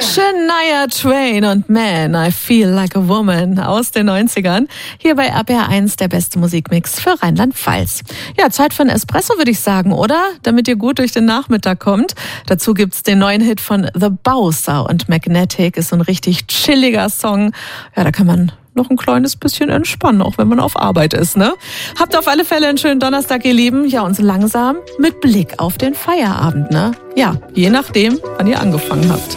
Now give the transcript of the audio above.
Shania Twain und Man, I Feel Like a Woman aus den 90ern. Hier bei RPR1 der beste Musikmix für Rheinland-Pfalz. Ja, Zeit für ein Espresso, würde ich sagen, oder? Damit ihr gut durch den Nachmittag kommt. Dazu gibt's den neuen Hit von The Bowser und Magnetic. Ist so ein richtig chilliger Song. Ja, da kann man noch ein kleines bisschen entspannen, auch wenn man auf Arbeit ist, ne? Habt auf alle Fälle einen schönen Donnerstag, ihr Lieben. Ja, und so langsam mit Blick auf den Feierabend, ne? Ja, je nachdem, wann ihr angefangen habt.